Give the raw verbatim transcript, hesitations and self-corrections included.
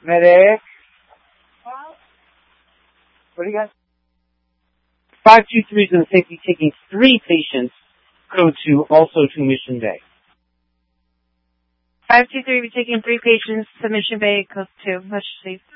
Medic. What do you got? five two three is going to be taking three patients. Code two, also to Mission Bay. five two three, we're taking three patients to Mission Bay, code two. Let's see.